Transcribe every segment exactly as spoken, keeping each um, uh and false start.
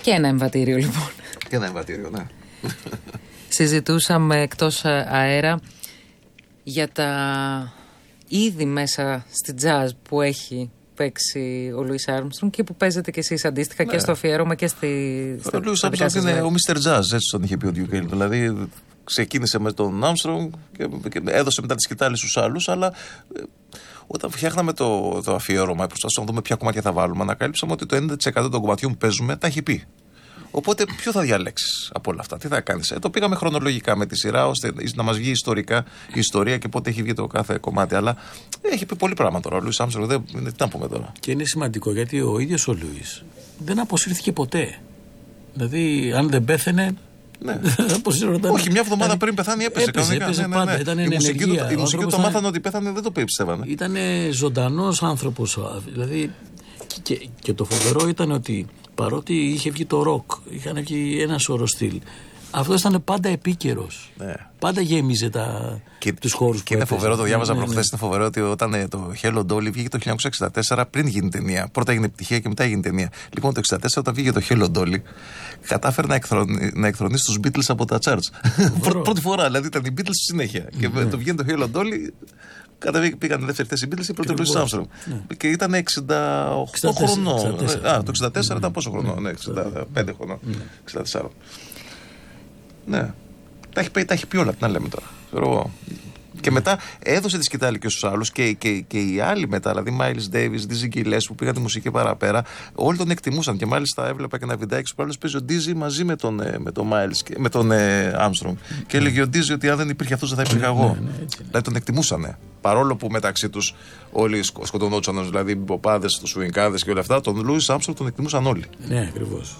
Και ένα εμβατήριο λοιπόν. Και ένα εμβατήριο, ναι. Συζητούσαμε εκτός αέρα για τα είδη μέσα στη jazz που έχει παίξει ο Λουίς Άρμστρονγκ και που παίζετε κι εσείς αντίστοιχα, ναι, και στο αφιέρωμα και στη. Ο Λουίς Άρμστρονγκ είναι ο μίστερ Jazz, έτσι τον είχε πει ο Duke Ellington. Δηλαδή ξεκίνησε με τον Άρμστρονγκ και, και έδωσε μετά τη σκητάλη στους άλλους, αλλά ε, όταν φτιάχναμε το, το αφιέρωμα, προσπαθήσαμε να δούμε ποια κομμάτια θα βάλουμε, ανακάλυψαμε ότι το ενενήντα τοις εκατό των κομματιών που παίζουμε τα έχει πει. Οπότε, ποιο θα διαλέξεις από όλα αυτά, τι θα κάνεις? Ε, το πήγαμε χρονολογικά με τη σειρά, ώστε να μας βγει ιστορικά η ιστορία και πότε έχει βγει το κάθε κομμάτι. Αλλά έχει πει πολύ πράγμα τώρα. Ο Λουίς Άρμστρονγκ, δεν τι να πούμε τώρα. Και είναι σημαντικό γιατί ο ίδιος ο Λουίς δεν αποσύρθηκε ποτέ. Δηλαδή, αν δεν πέθαινε. Ναι. Αποσύρονταν. Όχι, μια εβδομάδα πριν πεθάνει έπεσε. Έπεσε, έπεσε ναι, ναι, ναι. Πάντα. Ήταν η μουσική του, η μουσική του το μάθανε ήταν... ότι πέθανε, δεν το πιστεύανε. Ήταν ζωντανός άνθρωπος. Δηλαδή, και, και, και το φοβερό ήταν ότι παρότι είχε βγει το ροκ, είχαν βγει ένα σώρο στυλ, αυτό ήταν πάντα επίκαιρος. Ναι. Πάντα γέμιζε τα, και, τους χώρους. Και είναι φοβερό, το διάβαζα ναι, προχθές, ναι. Είναι φοβερό ότι όταν ε, το Hello Dolly βγήκε το χίλια εννιακόσια εξήντα τέσσερα πριν γίνει ταινία. Πρώτα έγινε επιτυχία και μετά έγινε ταινία. Λοιπόν, το εξήντα τέσσερα όταν βγήκε το Hello Dolly, κατάφερε να, εκθρονεί, να εκθρονίσει τους Beatles από τα charts. Πρώτη φορά, δηλαδή ήταν οι Beatles στη συνέχεια. Και ναι. Το βγαίνει το Hello Dolly. Καταβήκε, πήγαν δεύτερη θέση οι Beatles και πρώτο Louis Armstrong. Ναι. Και ήταν εξήντα οκτώ χρονών. Α, το εξήντα τέσσερα ήταν πόσο χρονών? Ναι, εξήντα πέντε χρονών. εξήντα τέσσερα. Ναι. Τα έχει πει, τα έχει πει όλα, τι να λέμε τώρα. Και μετά έδωσε τη σκητάλη και στους άλλους και, και, και οι άλλοι μετά, δηλαδή Miles Davis, Dizzy Gillespie που πήγαν τη μουσική παραπέρα, όλοι τον εκτιμούσαν. Και μάλιστα έβλεπα και ένα βιντεάκι που άλλος παίζει ο Dizzy μαζί με τον, με τον Miles, με τον ε, Armstrong. Mm. Και έλεγε ο Dizzy ότι αν δεν υπήρχε αυτός δεν θα υπήρχα εγώ. Mm. Δηλαδή τον εκτιμούσανε. Παρόλο που μεταξύ τους όλοι σκοτωνόντουσαν, δηλαδή οι ποπάδες, τους σουινκάδες και όλα αυτά, τον Louis Armstrong τον εκτιμούσαν όλοι. Ναι, ακριβώς.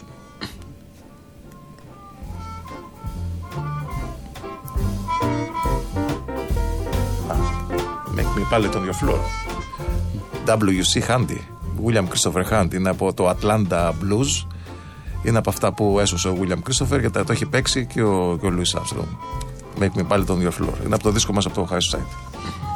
Make me pallet on your floor. ντάμπλιου σι Handy, William Christopher Hunt, είναι από το Atlanta Blues. Είναι από αυτά που έσωσε ο William Christopher και το έχει παίξει και ο, και ο Louis Armstrong. Make me pallet on your floor. Είναι από το δίσκο μας από το High Society.